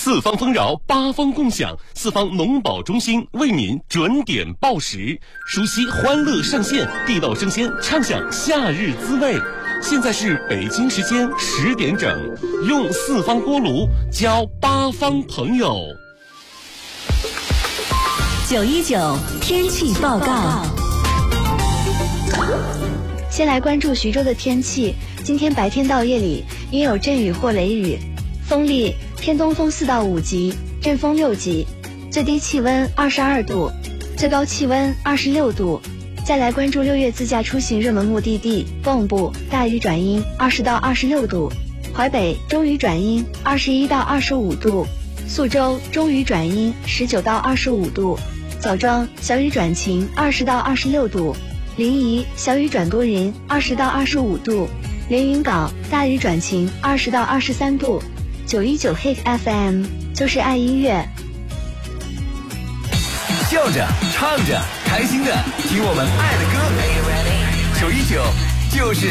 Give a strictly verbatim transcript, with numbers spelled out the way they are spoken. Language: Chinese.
四方丰饶，八方共享，四方农保中心为您准点报时，熟悉欢乐上线，地道生鲜，畅享夏日滋味。现在是北京时间十点整，用四方锅炉交八方朋友。 九一九天气报告。 先来关注徐州的天气，今天白天到夜里阴有阵雨或雷雨，风力偏东风四到五级，阵风六级，最低气温二十二度，最高气温二十六度。再来关注六月自驾出行热门目的地：蚌埠大雨转阴，二十到二十六度；淮北中雨转阴，二十一到二十五度；宿州中雨转阴，十九到二十五度；枣庄小雨转晴，二十到二十六度；临沂小雨转多云，二十到二十五度；连云港大雨转晴，二十到二十三度。九一九 Hit F M 就是爱音乐， 笑着唱着开心的听我们爱的歌。九一九就是